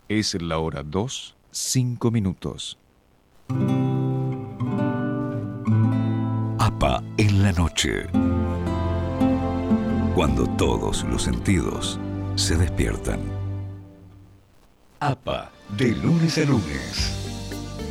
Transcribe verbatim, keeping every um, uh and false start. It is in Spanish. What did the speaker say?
Es la hora dos, cinco minutos. APA en la noche. Cuando todos los sentidos se despiertan. APA, de lunes a lunes.